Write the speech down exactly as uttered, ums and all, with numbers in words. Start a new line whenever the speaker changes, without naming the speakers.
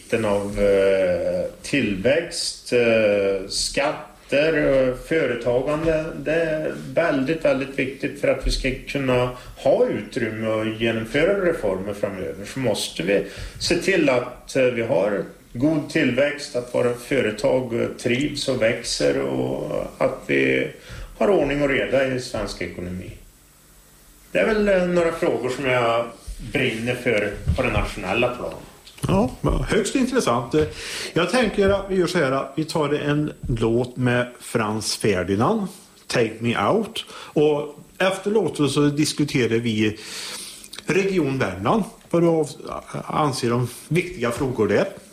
vikten av eh, tillväxt, eh, skatter, eh, företagande. Det är väldigt, väldigt viktigt för att vi ska kunna ha utrymme och genomföra reformer framöver. Så måste vi se till att eh, vi har god tillväxt, att våra företag trivs och växer och att vi har ordning och reda i svensk ekonomi. Det är väl några frågor som jag brinner för på den nationella planen.
Ja, högst intressant. Jag tänker att vi gör så här, vi tar en låt med Franz Ferdinand, Take Me Out. Och efter låten så diskuterar vi Region Värmland. Vad du anser om viktiga frågor där.